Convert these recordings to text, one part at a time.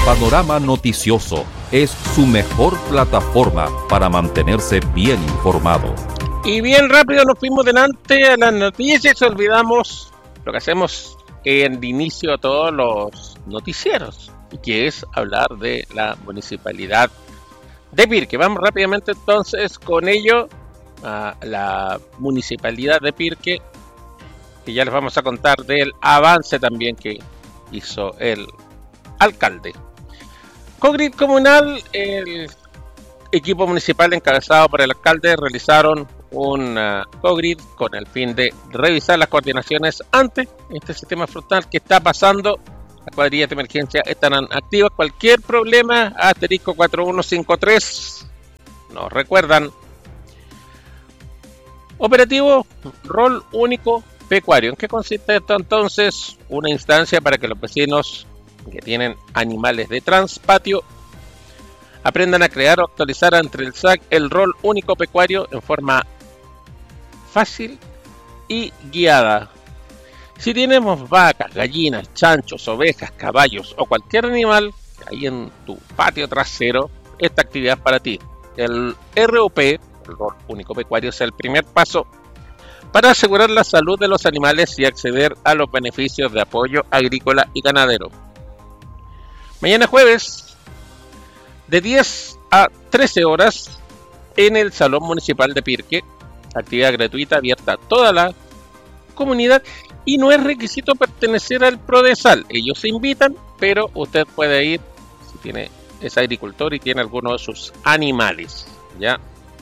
Panorama Noticioso es su mejor plataforma para mantenerse bien informado. Y bien rápido nos fuimos delante a las noticias y olvidamos lo que hacemos en inicio a todos los noticieros, y que es hablar de la municipalidad de Pirque. Vamos rápidamente entonces con ello a la municipalidad de Pirque, que ya les vamos a contar del avance también que hizo el alcalde. Cogrid Comunal, el equipo municipal encabezado por el alcalde, realizaron un Cogrid con el fin de revisar las coordinaciones ante este sistema frontal que está pasando. Las cuadrillas de emergencia están activas. Cualquier problema, asterisco 4153, nos recuerdan. Operativo Rol Único Pecuario. ¿En qué consiste esto entonces? Una instancia para que los vecinos que tienen animales de transpatio aprendan a crear o actualizar entre el SAC el rol único pecuario en forma fácil y guiada. Si tenemos vacas, gallinas, chanchos, ovejas, caballos o cualquier animal ahí en tu patio trasero, esta actividad es para ti. El RUP, el rol único pecuario, es el primer paso para asegurar la salud de los animales y acceder a los beneficios de apoyo agrícola y ganadero. Mañana jueves, de 10 a 13 horas, en el Salón Municipal de Pirque, actividad gratuita abierta a toda la comunidad y no es requisito pertenecer al Prodesal. Ellos se invitan, pero usted puede ir si es agricultor y tiene alguno de sus animales, ¿ya?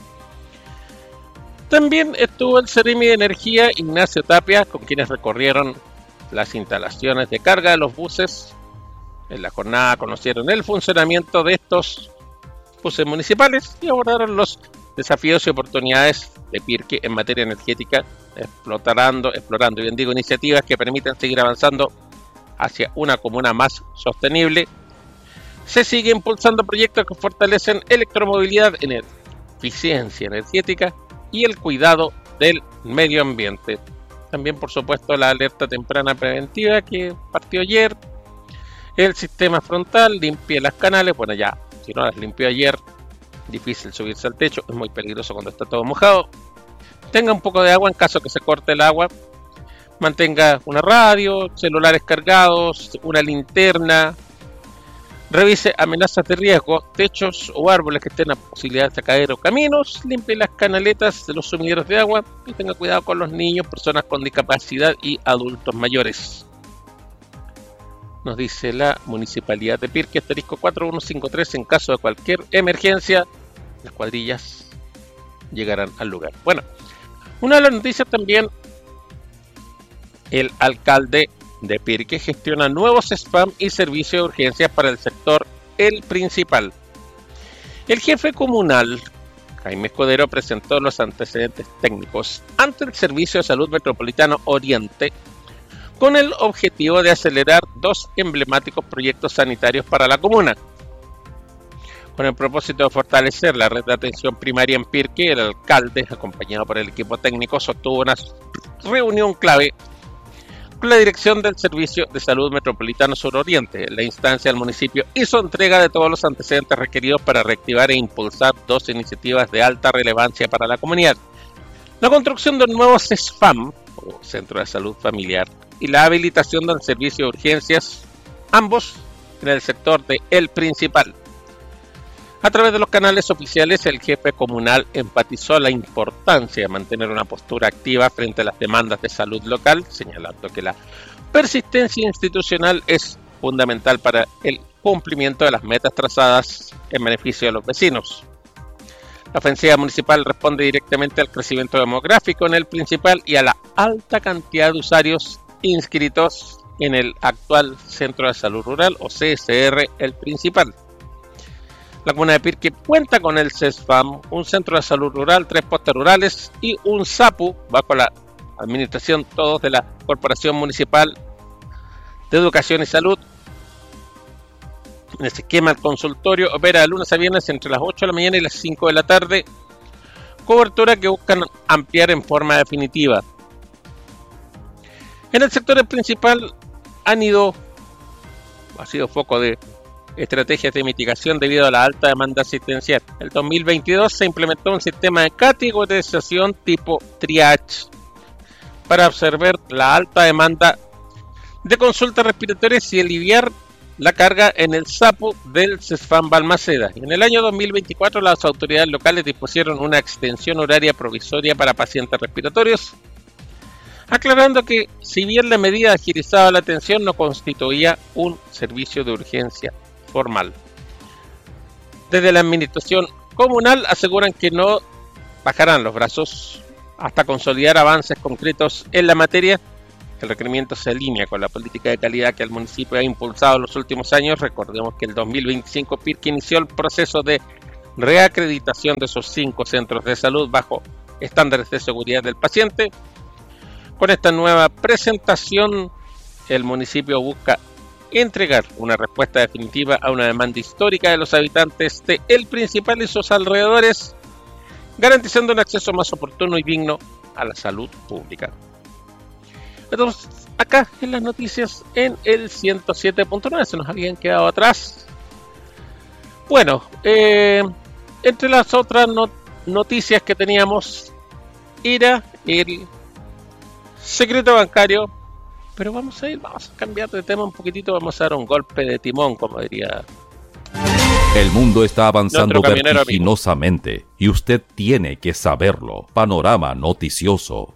También estuvo el Seremi de Energía Ignacio Tapia, con quienes recorrieron las instalaciones de carga de los buses. En la jornada conocieron el funcionamiento de estos buses municipales y abordaron los desafíos y oportunidades de Pirque en materia energética, explorando, bien digo, iniciativas que permiten seguir avanzando hacia una comuna más sostenible. Se sigue impulsando proyectos que fortalecen electromovilidad, eficiencia energética y el cuidado del medio ambiente. También, por supuesto, la alerta temprana preventiva que partió ayer. El sistema frontal, limpie las canales. Bueno, ya, si no las limpió ayer, difícil subirse al techo, es muy peligroso cuando está todo mojado. Tenga un poco de agua en caso que se corte el agua. Mantenga una radio, celulares cargados, una linterna. Revise amenazas de riesgo, techos o árboles que estén a posibilidad de caer o caminos. Limpie las canaletas de los sumideros de agua y tenga cuidado con los niños, personas con discapacidad y adultos mayores. Nos dice la Municipalidad de Pirque, asterisco 4153, en caso de cualquier emergencia, las cuadrillas llegarán al lugar. Bueno, una de las noticias también, el alcalde de Pirque gestiona nuevos spam y servicios de urgencias para el sector El Principal. El jefe comunal, Jaime Escudero, presentó los antecedentes técnicos ante el Servicio de Salud Metropolitano Oriente con el objetivo de acelerar dos emblemáticos proyectos sanitarios para la comuna. Con el propósito de fortalecer la red de atención primaria en Pirque, el alcalde, acompañado por el equipo técnico, sostuvo una reunión clave con la dirección del Servicio de Salud Metropolitano Suroriente. La instancia del municipio hizo entrega de todos los antecedentes requeridos para reactivar e impulsar dos iniciativas de alta relevancia para la comunidad: la construcción de un nuevo CESFAM, o Centro de Salud Familiar, y la habilitación del servicio de urgencias, ambos en el sector de El Principal. A través de los canales oficiales, el jefe comunal enfatizó la importancia de mantener una postura activa frente a las demandas de salud local, señalando que la persistencia institucional es fundamental para el cumplimiento de las metas trazadas en beneficio de los vecinos. La ofensiva municipal responde directamente al crecimiento demográfico en El Principal y a la alta cantidad de usuarios inscritos en el actual Centro de Salud Rural, o CSR El Principal. La comuna de Pirque cuenta con el CESFAM, un centro de salud rural, 3 postes rurales y un SAPU bajo la administración todos de la Corporación Municipal de Educación y Salud. En este esquema, el consultorio opera de lunes a viernes entre las 8 de la mañana y las 5 de la tarde, cobertura que buscan ampliar en forma definitiva. En el sector principal ha sido foco de estrategias de mitigación debido a la alta demanda asistencial. En el 2022 se implementó un sistema de categorización tipo triage para observar la alta demanda de consultas respiratorias y aliviar la carga en el SAPU del CESFAM Balmaceda. En el año 2024 las autoridades locales dispusieron una extensión horaria provisoria para pacientes respiratorios, aclarando que si bien la medida agilizaba la atención, no constituía un servicio de urgencia formal. Desde la administración comunal aseguran que no bajarán los brazos hasta consolidar avances concretos en la materia. El requerimiento se alinea con la política de calidad que el municipio ha impulsado en los últimos años. Recordemos que en el 2025 Pirque inició el proceso de reacreditación de sus 5 centros de salud bajo estándares de seguridad del paciente. Con esta nueva presentación, el municipio busca entregar una respuesta definitiva a una demanda histórica de los habitantes de El Principal y sus alrededores, garantizando un acceso más oportuno y digno a la salud pública. Entonces, acá en las noticias en el 107.9 se nos habían quedado atrás. Bueno, entre las otras noticias que teníamos era el secreto bancario, pero vamos a cambiar de tema un poquitito, vamos a dar un golpe de timón, como diría. El mundo está avanzando vertiginosamente y usted tiene que saberlo. Panorama noticioso.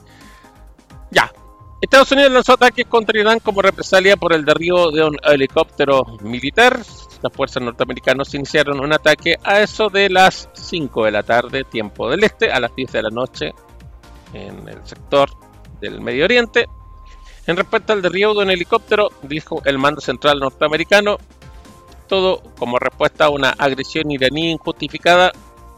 Ya. Estados Unidos lanzó ataques contra Irán como represalia por el derribo de un helicóptero militar. Las fuerzas norteamericanas iniciaron un ataque a eso de las 5 de la tarde, tiempo del este, a las 10 de la noche en el sector del Medio Oriente. En respuesta al derribo de un helicóptero, dijo el mando central norteamericano, todo como respuesta a una agresión iraní injustificada.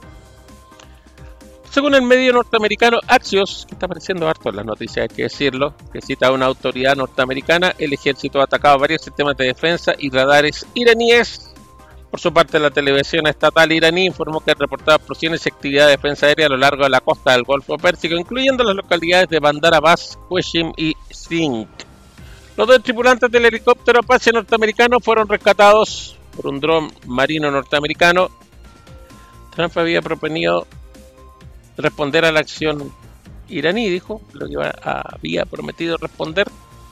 Según el medio norteamericano Axios, que está apareciendo harto en las noticias, hay que decirlo, que cita a una autoridad norteamericana, el ejército ha atacado varios sistemas de defensa y radares iraníes. Por su parte, la televisión estatal iraní informó que reportaba explosiones y actividad de defensa aérea a lo largo de la costa del Golfo Pérsico, incluyendo las localidades de Bandar Abbas, Qeshm y Sindh. Los 2 tripulantes del helicóptero Apache norteamericano fueron rescatados por un dron marino norteamericano. Trump había proponido responder a la acción iraní, dijo, lo que había prometido responder.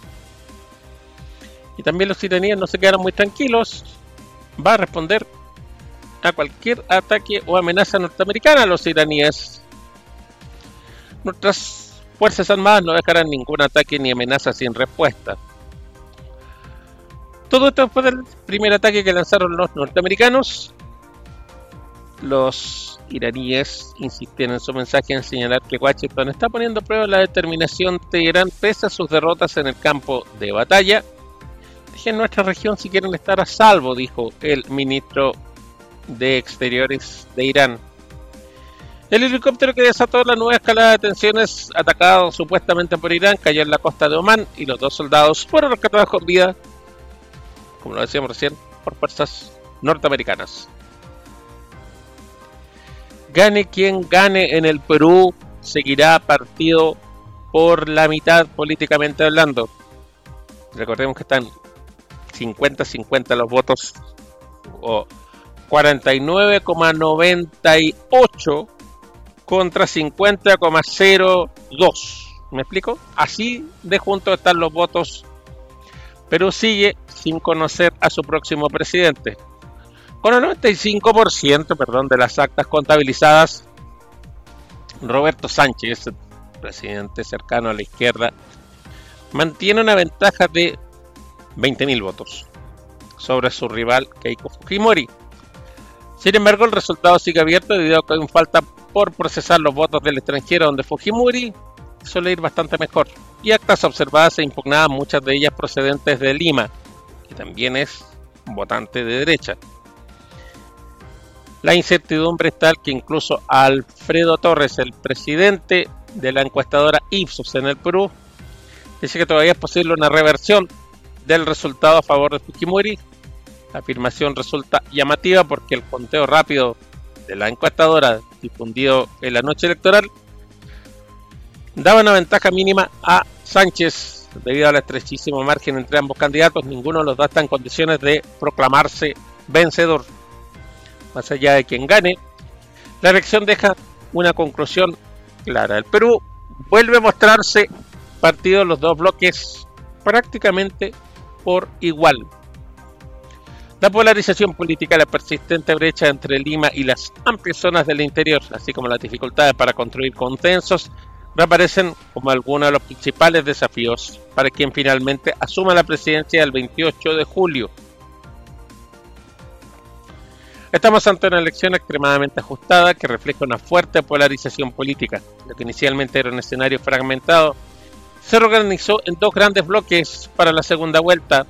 Y también los iraníes no se quedaron muy tranquilos. Va a responder a cualquier ataque o amenaza norteamericana a los iraníes. Nuestras fuerzas armadas no dejarán ningún ataque ni amenaza sin respuesta. Todo esto después del primer ataque que lanzaron los norteamericanos. Los iraníes insisten en su mensaje en señalar que Washington está poniendo a prueba la determinación de Irán pese a sus derrotas en el campo de batalla. Dejen nuestra región si quieren estar a salvo, dijo el ministro de Exteriores de Irán. El helicóptero que desató la nueva escalada de tensiones, atacado supuestamente por Irán, cayó en la costa de Omán y los 2 soldados fueron rescatados con vida, como lo decíamos recién, por fuerzas norteamericanas. Gane quien gane en el Perú, seguirá partido por la mitad políticamente hablando. Recordemos que están 50-50 los votos, o 49,98 contra 50,02. ¿Me explico? Así de juntos están los votos. Perú sigue sin conocer a su próximo presidente. Con el 95% de las actas contabilizadas, Roberto Sánchez, presidente cercano a la izquierda, mantiene una ventaja de 20.000 votos sobre su rival Keiko Fujimori. Sin embargo, el resultado sigue abierto debido a que aún falta por procesar los votos del extranjero, donde Fujimori suele ir bastante mejor, y actas observadas e impugnadas, muchas de ellas procedentes de Lima, que también es un votante de derecha. La incertidumbre es tal que incluso Alfredo Torres, el presidente de la encuestadora Ipsos en el Perú, dice que todavía es posible una reversión del resultado a favor de Fujimori. La afirmación resulta llamativa porque el conteo rápido de la encuestadora difundido en la noche electoral daba una ventaja mínima a Sánchez debido al estrechísimo margen entre ambos candidatos, ninguno de los dos está en condiciones de proclamarse vencedor. Más allá de quien gane, la elección deja una conclusión clara. El Perú vuelve a mostrarse partido en los dos bloques prácticamente por igual. La polarización política, la persistente brecha entre Lima y las amplias zonas del interior, así como las dificultades para construir consensos, reaparecen como algunos de los principales desafíos para quien finalmente asuma la presidencia el 28 de julio. Estamos ante una elección extremadamente ajustada que refleja una fuerte polarización política. Lo que inicialmente era un escenario fragmentado se reorganizó en dos grandes bloques para la segunda vuelta.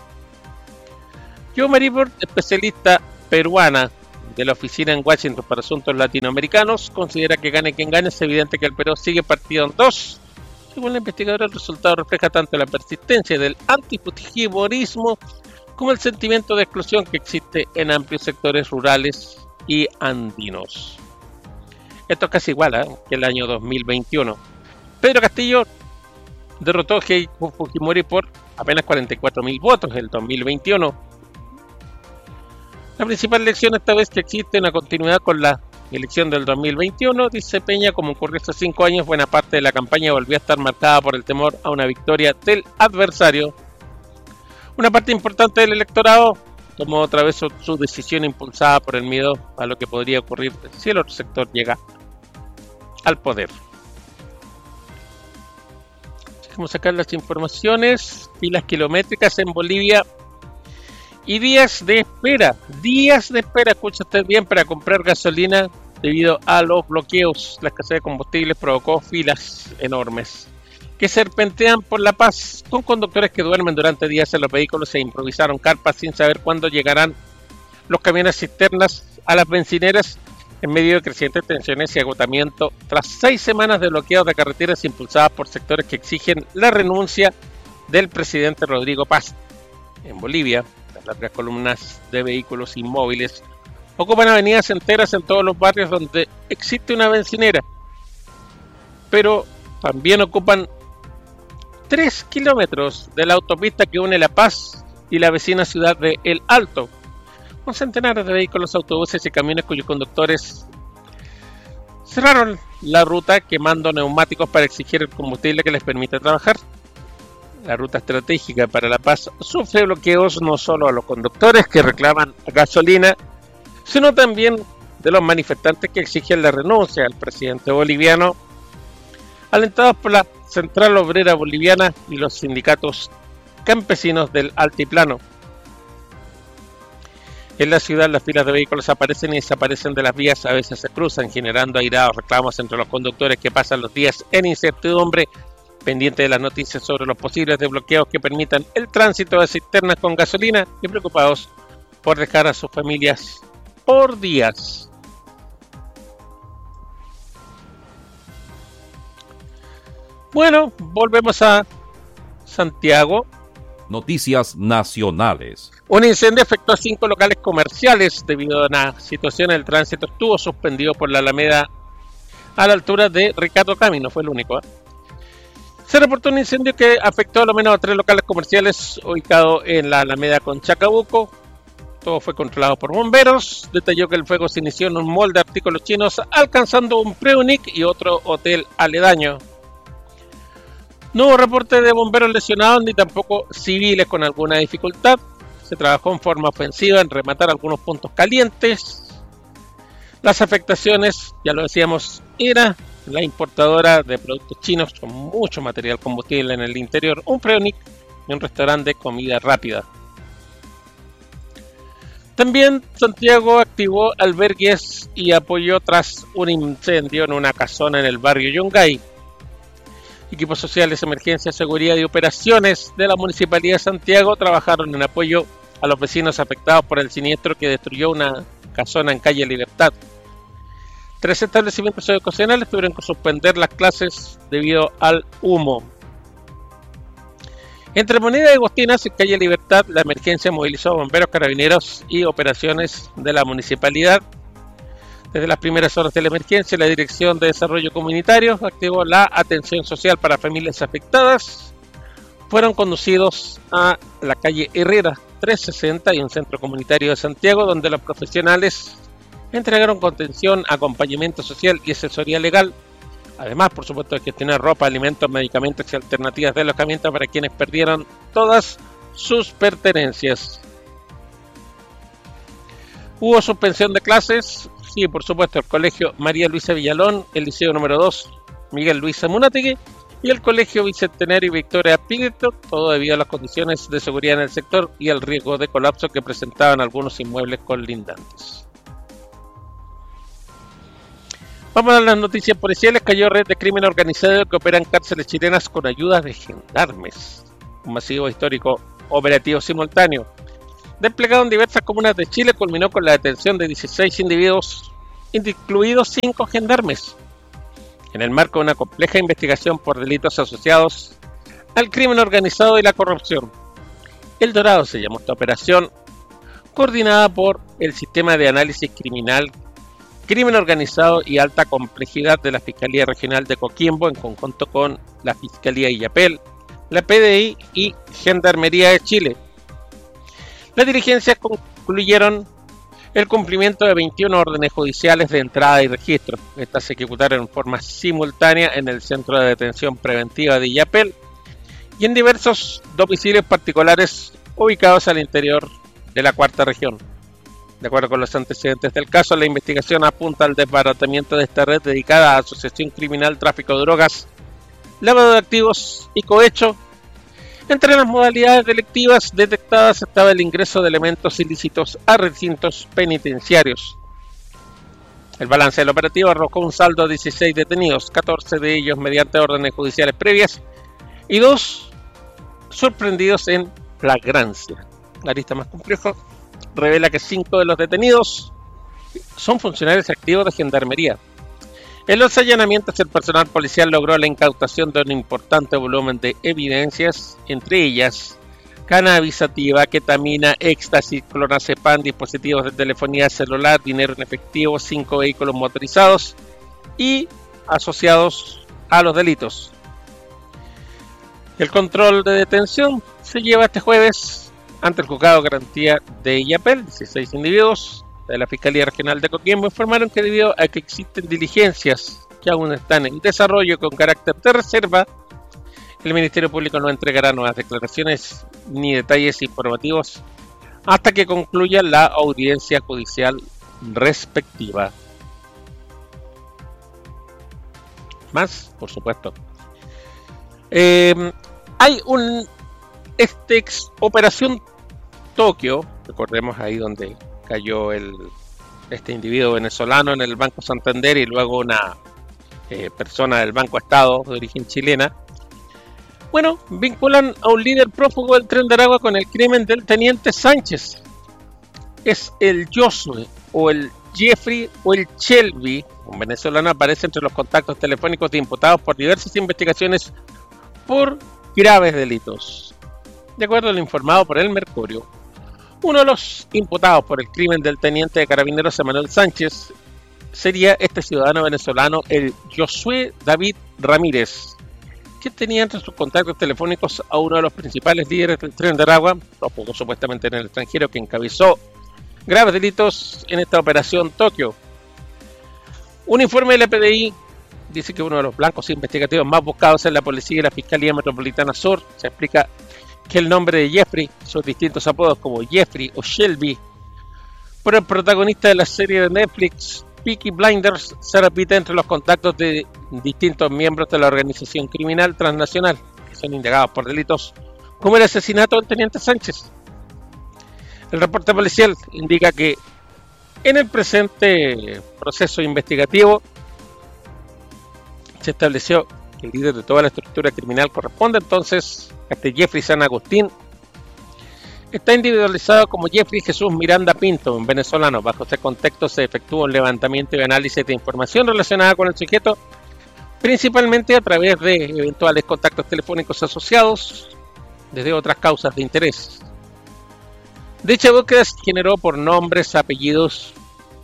Jo Maribor, especialista peruana de la oficina en Washington para asuntos latinoamericanos, considera que gane quien gane, es evidente que el Perú sigue partido en dos. Según la investigadora, el resultado refleja tanto la persistencia del antifujimorismo como el sentimiento de exclusión que existe en amplios sectores rurales y andinos. Esto es casi igual que el año 2021. Pedro Castillo derrotó a Keiko Fujimori por apenas 44.000 votos en el 2021. La principal elección esta vez que existe una continuidad con la elección del 2021, dice Peña, como ocurrió hace 5 años, buena parte de la campaña volvió a estar marcada por el temor a una victoria del adversario. Una parte importante del electorado tomó otra vez su decisión impulsada por el miedo a lo que podría ocurrir si el otro sector llega al poder. Vamos a sacar las informaciones. Filas kilométricas en Bolivia y días de espera, escucha usted bien, para comprar gasolina debido a los bloqueos. La escasez de combustibles provocó filas enormes que serpentean por La Paz, con conductores que duermen durante días en los vehículos e improvisaron carpas sin saber cuándo llegarán los camiones cisternas a las bencineras en medio de crecientes tensiones y agotamiento tras 6 semanas de bloqueos de carreteras impulsadas por sectores que exigen la renuncia del presidente Rodrigo Paz. En Bolivia, las largas columnas de vehículos inmóviles ocupan avenidas enteras en todos los barrios donde existe una bencinera, pero también ocupan 3 kilómetros de la autopista que une La Paz y la vecina ciudad de El Alto, con centenares de vehículos, autobuses y camiones cuyos conductores cerraron la ruta quemando neumáticos para exigir el combustible que les permite trabajar. La ruta estratégica para La Paz sufre bloqueos no solo a los conductores que reclaman gasolina, sino también de los manifestantes que exigen la renuncia al presidente boliviano, alentados por la Central Obrera Boliviana y los sindicatos campesinos del altiplano. En la ciudad las filas de vehículos aparecen y desaparecen de las vías, a veces se cruzan, generando airados reclamos entre los conductores que pasan los días en incertidumbre, pendientes de las noticias sobre los posibles desbloqueos que permitan el tránsito de cisternas con gasolina y preocupados por dejar a sus familias por días. Bueno, volvemos a Santiago. Noticias nacionales. Un incendio afectó a 5 locales comerciales debido a una situación. El tránsito estuvo suspendido por la Alameda a la altura de Ricardo Cami, no fue el único. Se reportó un incendio que afectó a lo menos a 3 locales comerciales ubicados en la Alameda con Chacabuco. Todo fue controlado por bomberos. Detalló que el fuego se inició en un mall de artículos chinos, alcanzando un Preunic y otro hotel aledaño. No hubo reporte de bomberos lesionados ni tampoco civiles con alguna dificultad. Se trabajó en forma ofensiva en rematar algunos puntos calientes. Las afectaciones, ya lo decíamos, era la importadora de productos chinos con mucho material combustible en el interior, un Preunic y un restaurante de comida rápida. También Santiago activó albergues y apoyó tras un incendio en una casona en el barrio Yungay. Equipos sociales, emergencia, seguridad y operaciones de la Municipalidad de Santiago trabajaron en apoyo a los vecinos afectados por el siniestro que destruyó una casona en calle Libertad. 3 establecimientos educacionales tuvieron que suspender las clases debido al humo. Entre Moneda y Agostinas, en calle Libertad, la emergencia movilizó a bomberos, carabineros y operaciones de la municipalidad. Desde las primeras horas de la emergencia, la Dirección de Desarrollo Comunitario activó la atención social para familias afectadas, fueron conducidos a la calle Herrera 360 y un centro comunitario de Santiago, donde los profesionales entregaron contención, acompañamiento social y asesoría legal. Además, por supuesto, de gestionar ropa, alimentos, medicamentos y alternativas de alojamiento para quienes perdieron todas sus pertenencias. ¿Hubo suspensión de clases? Sí, por supuesto, el Colegio María Luisa Villalón, el Liceo número 2, Miguel Luisa Munátegui, y el Colegio Bicentenario Victoria Pídeto, todo debido a las condiciones de seguridad en el sector y el riesgo de colapso que presentaban algunos inmuebles colindantes. Vamos a las noticias policiales. Cayó red de crimen organizado que opera en cárceles chilenas con ayuda de gendarmes. Un masivo histórico operativo simultáneo desplegado en diversas comunas de Chile culminó con la detención de 16 individuos, incluidos 5 gendarmes, en el marco de una compleja investigación por delitos asociados al crimen organizado y la corrupción. El Dorado se llamó esta operación, coordinada por el Sistema de Análisis Criminal, Crimen Organizado y Alta Complejidad de la Fiscalía Regional de Coquimbo, en conjunto con la Fiscalía Illapel, la PDI y Gendarmería de Chile. Las diligencias concluyeron el cumplimiento de 21 órdenes judiciales de entrada y registro. Estas se ejecutaron en forma simultánea en el Centro de Detención Preventiva de Illapel y en diversos domicilios particulares ubicados al interior de la cuarta región. De acuerdo con los antecedentes del caso, la investigación apunta al desbaratamiento de esta red dedicada a asociación criminal, tráfico de drogas, lavado de activos y cohecho. Entre las modalidades delictivas detectadas estaba el ingreso de elementos ilícitos a recintos penitenciarios. El balance del operativo arrojó un saldo de 16 detenidos, 14 de ellos mediante órdenes judiciales previas y 2 sorprendidos en flagrancia. La lista más compleja revela que 5 de los detenidos son funcionarios activos de Gendarmería. En los allanamientos, el personal policial logró la incautación de un importante volumen de evidencias, entre ellas cannabis sativa, ketamina, éxtasis, clonazepam, dispositivos de telefonía celular, dinero en efectivo, 5 vehículos motorizados y asociados a los delitos. El control de detención se lleva este jueves ante el juzgado de garantía de Illapel. 16 individuos de la Fiscalía Regional de Coquimbo informaron que debido a que existen diligencias que aún están en desarrollo con carácter de reserva, el Ministerio Público no entregará nuevas declaraciones ni detalles informativos hasta que concluya la audiencia judicial respectiva. Más, por supuesto. Hay Operación Tokio, recordemos ahí donde cayó este individuo venezolano en el Banco Santander y luego una persona del Banco Estado de origen chilena. Bueno, vinculan a un líder prófugo del Tren de Aragua con el crimen del teniente Sánchez. Es el Josué o el Jeffrey o el Shelby, un venezolano, aparece entre los contactos telefónicos de imputados por diversas investigaciones por graves delitos. De acuerdo a lo informado por El Mercurio, uno de los imputados por el crimen del teniente de carabineros Emanuel Sánchez sería este ciudadano venezolano, el Josué David Ramírez, que tenía entre sus contactos telefónicos a uno de los principales líderes del Tren de Aragua, prófugo supuestamente en el extranjero, que encabezó graves delitos en esta operación Tokio. Un informe de la PDI dice que uno de los blancos investigativos más buscados en la policía y la Fiscalía Metropolitana Sur. Se explica que el nombre de Jeffrey, sus distintos apodos como Jeffrey o Shelby, por el protagonista de la serie de Netflix Peaky Blinders, se repite entre los contactos de distintos miembros de la organización criminal transnacional que son indagados por delitos como el asesinato del teniente Sánchez. El reporte policial indica que en el presente proceso investigativo se estableció que el líder de toda la estructura criminal corresponde entonces a este Jeffrey San Agustín. Está individualizado como Jeffrey Jesús Miranda Pinto, un venezolano. Bajo este contexto se efectúa un levantamiento y análisis de información relacionada con el sujeto, principalmente a través de eventuales contactos telefónicos asociados desde otras causas de interés. Dicha búsqueda se generó por nombres, apellidos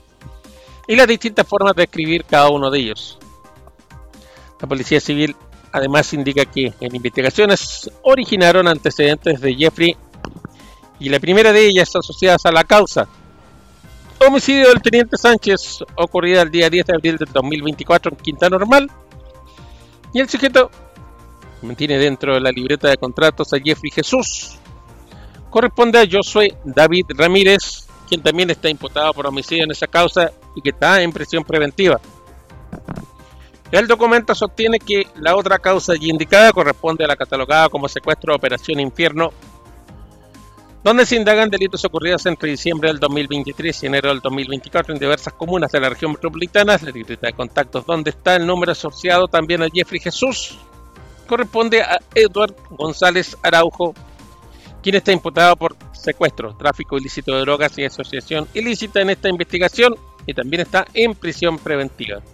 y las distintas formas de escribir cada uno de ellos. La Policía Civil Además indica que en investigaciones originaron antecedentes de Jeffrey y la primera de ellas asociadas a la causa homicidio del teniente Sánchez ocurrida el día 10 de abril del 2024 en Quinta Normal, y el sujeto mantiene dentro de la libreta de contratos a Jeffrey Jesús. Corresponde a Josué David Ramírez, quien también está imputado por homicidio en esa causa y que está en prisión preventiva. El documento sostiene que la otra causa allí indicada corresponde a la catalogada como secuestro Operación Infierno, donde se indagan delitos ocurridos entre diciembre del 2023 y enero del 2024 en diversas comunas de la región metropolitana. La libreta de contactos donde está el número asociado también a Jeffrey Jesús corresponde a Edward González Araujo, quien está imputado por secuestro, tráfico ilícito de drogas y asociación ilícita en esta investigación y también está en prisión preventiva.